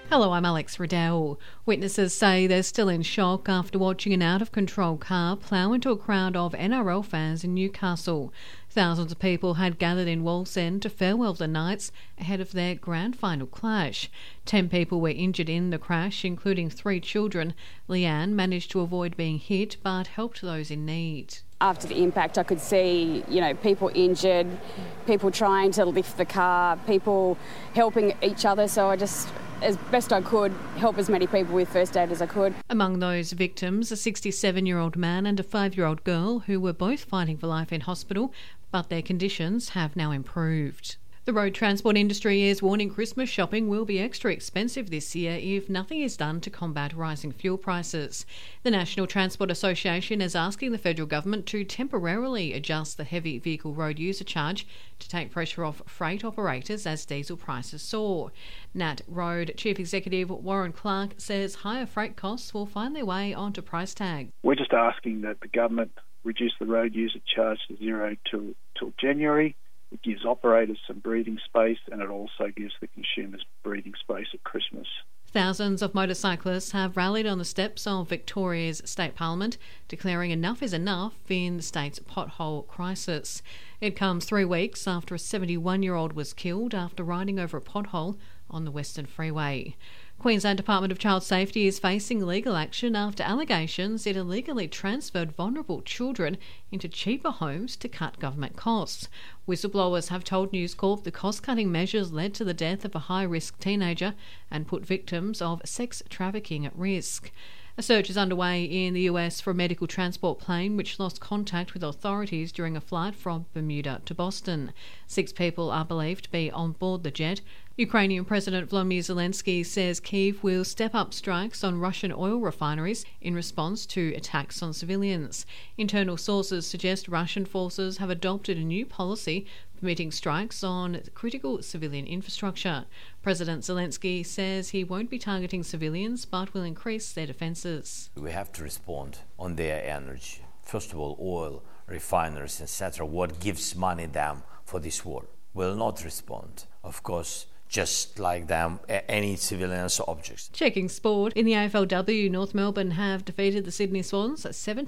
Hello, I'm Alex Riddell. Witnesses say they're still in shock after watching an out-of-control car plough into a crowd of NRL fans in Newcastle. Thousands of people had gathered in Wallsend to farewell the Knights ahead of their grand final clash. 10 people were injured in the crash, including 3 children. Leanne managed to avoid being hit but helped those in need. After the impact, I could see, people injured, people trying to lift the car, people helping each other. So I just, as best I could, help as many people with first aid as I could. Among those victims, a 67-year-old man and a 5-year-old girl who were both fighting for life in hospital, but their conditions have now improved. The road transport industry is warning Christmas shopping will be extra expensive this year if nothing is done to combat rising fuel prices. The National Transport Association is asking the federal government to temporarily adjust the heavy vehicle road user charge to take pressure off freight operators as diesel prices soar. Nat Road Chief Executive Warren Clark says higher freight costs will find their way onto price tags. We're just asking that the government reduce the road user charge to zero till January. It gives operators some breathing space, and it also gives the consumers breathing space at Christmas. Thousands of motorcyclists have rallied on the steps of Victoria's State Parliament, declaring enough is enough in the state's pothole crisis. It comes 3 weeks after a 71-year-old was killed after riding over a pothole on the Western Freeway. Queensland Department of Child Safety is facing legal action after allegations it illegally transferred vulnerable children into cheaper homes to cut government costs. Whistleblowers have told News Corp the cost-cutting measures led to the death of a high-risk teenager and put victims of sex trafficking at risk. A search is underway in the US for a medical transport plane which lost contact with authorities during a flight from Bermuda to Boston. 6 people are believed to be on board the jet. Ukrainian President Volodymyr Zelensky says Kyiv will step up strikes on Russian oil refineries in response to attacks on civilians. Internal sources suggest Russian forces have adopted a new policy permitting strikes on critical civilian infrastructure. President Zelensky says he won't be targeting civilians but will increase their defences. We have to respond on their energy. First of all, oil, refineries, etc. What gives money them for this war will not respond. Of course, just like them, any civilians or objects. Checking sport. In the AFLW, North Melbourne have defeated the Sydney Swans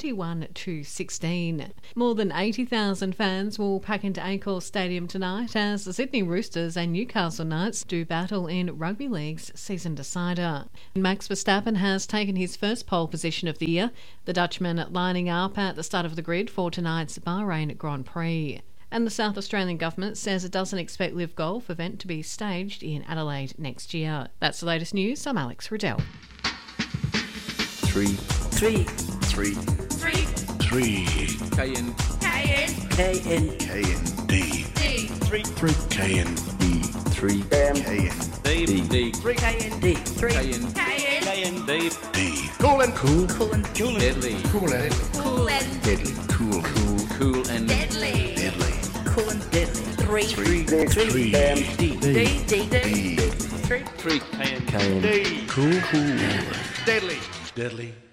71-16. More than 80,000 fans will pack into Accor Stadium tonight as the Sydney Roosters and Newcastle Knights do battle in Rugby League's season decider. Max Verstappen has taken his first pole position of the year, the Dutchman lining up at the start of the grid for tonight's Bahrain Grand Prix. And the South Australian Government says it doesn't expect Live Golf event to be staged in Adelaide next year. That's the latest news. I'm Alex Riddell. 3 KN D 3 KND 3 KND Cool and deadly Cool and deadly Cool and deadly 3 KND 3 KND Cool deadly